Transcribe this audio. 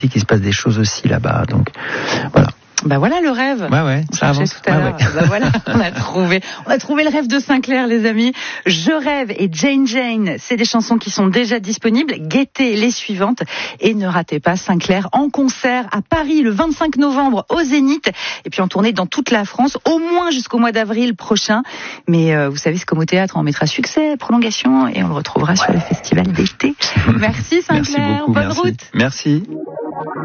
qu'il se passe des choses aussi là-bas. Donc voilà. Bah voilà le rêve. Ouais, ça avance. Tout à l'heure. Bah voilà, on a trouvé le rêve de Sinclair, les amis. Je rêve et Jane Jane, c'est des chansons qui sont déjà disponibles. Guettez les suivantes et ne ratez pas Sinclair en concert à Paris le 25 novembre au Zénith et puis en tournée dans toute la France, au moins jusqu'au mois d'avril prochain. Mais vous savez, c'est comme au théâtre, on mettra succès, prolongation et on le retrouvera sur le festival d'été. Merci Sinclair, merci beaucoup, bonne route. Merci.